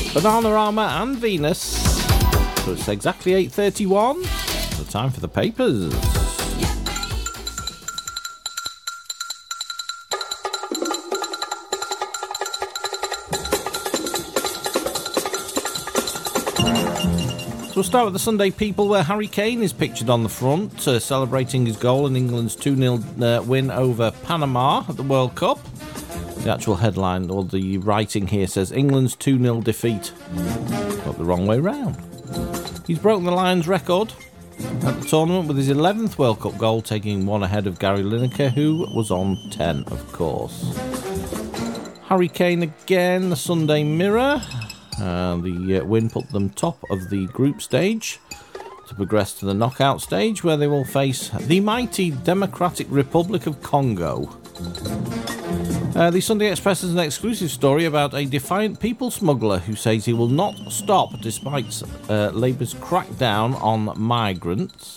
Bananarama and Venus. So it's exactly 8:31. So time for the papers. We'll start with the Sunday People, where Harry Kane is pictured on the front, celebrating his goal in England's 2-0 win over Panama at the World Cup. The actual headline, or the writing here, says England's 2-0 defeat. Got the wrong way round. He's broken the Lions record at the tournament with his 11th World Cup goal, taking one ahead of Gary Lineker, who was on 10, of course. Harry Kane again, the Sunday Mirror. The win put them top of the group stage to progress to the knockout stage, where they will face the mighty Democratic Republic of Congo. The Sunday Express has an exclusive story about a defiant people smuggler who says he will not stop despite Labour's crackdown on migrants.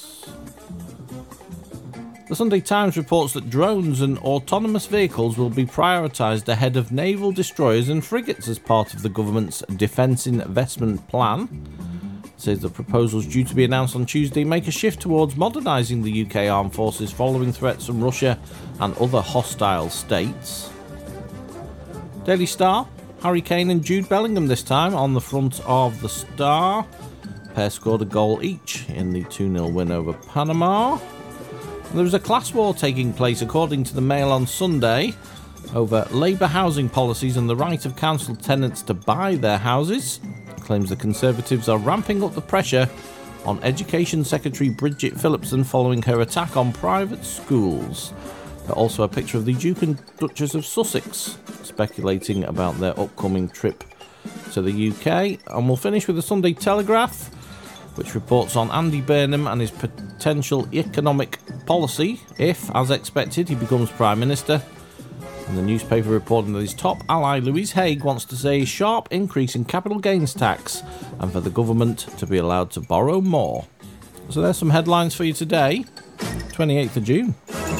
The Sunday Times reports that drones and autonomous vehicles will be prioritised ahead of naval destroyers and frigates as part of the government's defence investment plan. It says the proposals due to be announced on Tuesday make a shift towards modernising the UK armed forces following threats from Russia and other hostile states. Daily Star, Harry Kane and Jude Bellingham this time on the front of the Star. The pair scored a goal each in the 2-0 win over Panama. There was a class war taking place, according to the Mail on Sunday, over Labour housing policies and the right of council tenants to buy their houses. It claims the Conservatives are ramping up the pressure on Education Secretary Bridget Phillipson following her attack on private schools. Also a picture of the Duke and Duchess of Sussex speculating about their upcoming trip to the UK. And we'll finish with the Sunday Telegraph, which reports on Andy Burnham and his potential economic policy if, as expected, he becomes Prime Minister. And the newspaper reporting that his top ally Louise Haig wants to see a sharp increase in capital gains tax and for the government to be allowed to borrow more. So there's some headlines for you today, 28th of June.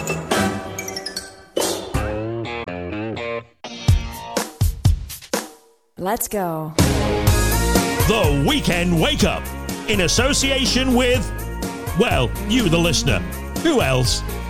Let's go. The Weekend Wake Up, in association with, well, you the listener. Who else?